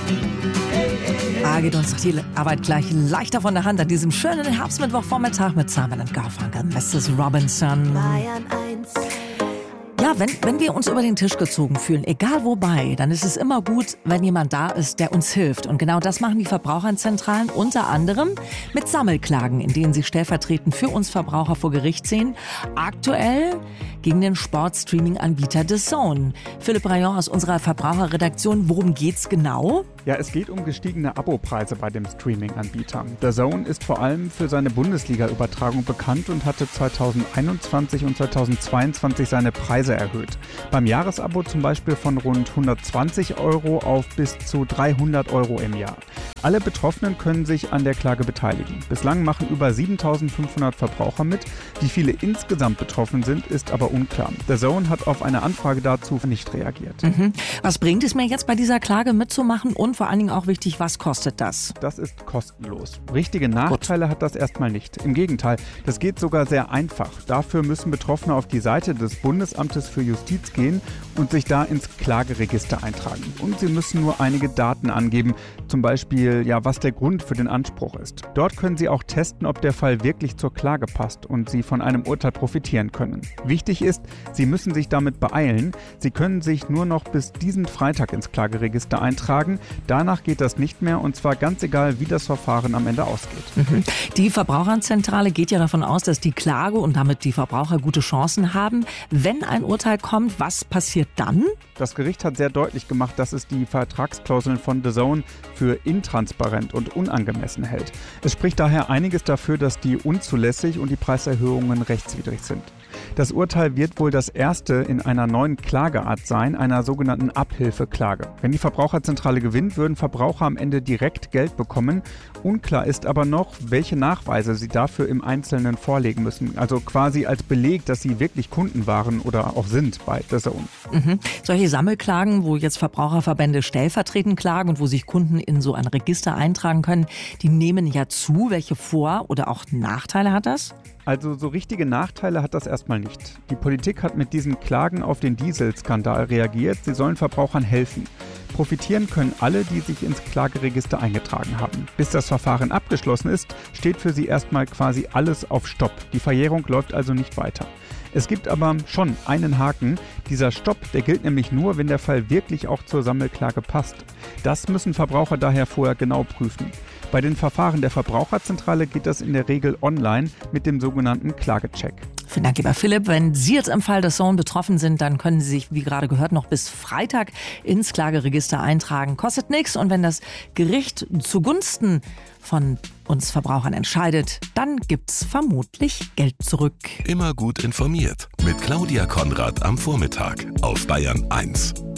Geht uns doch die Arbeit gleich leichter von der Hand an diesem schönen Herbstmittwochvormittag mit Simon & Garfunkel, Mrs. Robinson. Bayern 1. Ja, wenn wir uns über den Tisch gezogen fühlen, egal wobei, dann ist es immer gut, wenn jemand da ist, der uns hilft. Und genau das machen die Verbraucherzentralen unter anderem mit Sammelklagen, in denen sie stellvertretend für uns Verbraucher vor Gericht ziehen. Aktuell gegen den Sportstreaming-Anbieter DAZN. Philipp Rayon aus unserer Verbraucherredaktion, worum geht's genau? Ja, es geht um gestiegene Abopreise bei dem Streaming-Anbieter. DAZN ist vor allem für seine Bundesliga-Übertragung bekannt und hatte 2021 und 2022 seine Preise erhöht. Beim Jahresabo zum Beispiel von rund 120 € auf bis zu 300 € im Jahr. Alle Betroffenen können sich an der Klage beteiligen. Bislang machen über 7.500 Verbraucher mit. Wie viele insgesamt betroffen sind, ist aber unklar. DAZN hat auf eine Anfrage dazu nicht reagiert. Was bringt es mir jetzt bei dieser Klage mitzumachen und vor allen Dingen auch wichtig, was kostet das? Das ist kostenlos. Richtige Nachteile hat das erstmal nicht. Im Gegenteil, das geht sogar sehr einfach. Dafür müssen Betroffene auf die Seite des Bundesamtes für Justiz gehen und sich da ins Klageregister eintragen. Und sie müssen nur einige Daten angeben, zum Beispiel, was der Grund für den Anspruch ist. Dort können Sie auch testen, ob der Fall wirklich zur Klage passt und Sie von einem Urteil profitieren können. Wichtig ist, Sie müssen sich damit beeilen. Sie können sich nur noch bis diesen Freitag ins Klageregister eintragen. Danach geht das nicht mehr und zwar ganz egal, wie das Verfahren am Ende ausgeht. Die Verbraucherzentrale geht ja davon aus, dass die Klage und damit die Verbraucher gute Chancen haben. Wenn ein Urteil kommt, was passiert dann? Das Gericht hat sehr deutlich gemacht, dass es die Vertragsklauseln von DAZN für intransparent und unangemessen hält. Es spricht daher einiges dafür, dass die unzulässig und die Preiserhöhungen rechtswidrig sind. Das Urteil wird wohl das erste in einer neuen Klageart sein, einer sogenannten Abhilfeklage. Wenn die Verbraucherzentrale gewinnt, würden Verbraucher am Ende direkt Geld bekommen. Unklar ist aber noch, welche Nachweise sie dafür im Einzelnen vorlegen müssen. Also quasi als Beleg, dass sie wirklich Kunden waren oder auch sind bei DAZN. Solche Sammelklagen, wo jetzt Verbraucherverbände stellvertretend klagen und wo sich Kunden in so ein Register eintragen können, die nehmen ja zu. Welche Vor- oder auch Nachteile hat das? Also so richtige Nachteile hat das erstmal nicht. Die Politik hat mit diesen Klagen auf den Dieselskandal reagiert. Sie sollen Verbrauchern helfen. Profitieren können alle, die sich ins Klageregister eingetragen haben. Bis das Verfahren abgeschlossen ist, steht für sie erstmal quasi alles auf Stopp. Die Verjährung läuft also nicht weiter. Es gibt aber schon einen Haken. Dieser Stopp, der gilt nämlich nur, wenn der Fall wirklich auch zur Sammelklage passt. Das müssen Verbraucher daher vorher genau prüfen. Bei den Verfahren der Verbraucherzentrale geht das in der Regel online mit dem sogenannten Klagecheck. Vielen Dank, lieber Philipp. Wenn Sie jetzt im Fall DAZN betroffen sind, dann können Sie sich, wie gerade gehört, noch bis Freitag ins Klageregister eintragen. Kostet nichts. Und wenn das Gericht zugunsten von uns Verbrauchern entscheidet, dann gibt's vermutlich Geld zurück. Immer gut informiert mit Claudia Konrad am Vormittag auf Bayern 1.